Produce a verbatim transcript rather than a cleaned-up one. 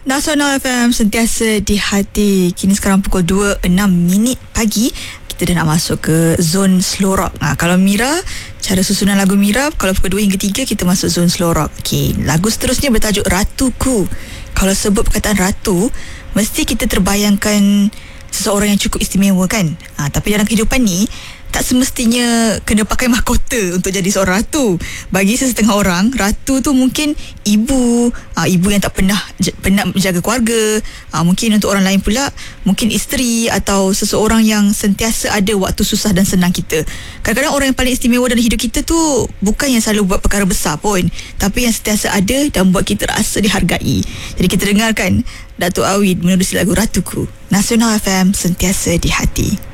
Nasional F M, sentiasa di hati. Kini sekarang pukul dua enam minit pagi. Kita dah nak masuk ke zon slow rock. Ha, kalau Mira, cara susunan lagu Mira, kalau pukul dua hingga tiga kita masuk zon slow rock. Okay, lagu seterusnya bertajuk Ratuku. Kalau sebut perkataan ratu, mesti kita terbayangkan seseorang yang cukup istimewa kan. Ha, tapi dalam kehidupan ni tak semestinya kena pakai mahkota untuk jadi seorang ratu. Bagi sesetengah orang, ratu tu mungkin ibu, aa, ibu yang tak pernah pernah menjaga keluarga. Aa, mungkin untuk orang lain pula, mungkin isteri atau seseorang yang sentiasa ada waktu susah dan senang kita. Kadang-kadang orang yang paling istimewa dalam hidup kita tu bukan yang selalu buat perkara besar pun, tapi yang sentiasa ada dan buat kita rasa dihargai. Jadi kita dengarkan Datuk Awid menerusi lagu Ratuku. Nasional F M, sentiasa di hati.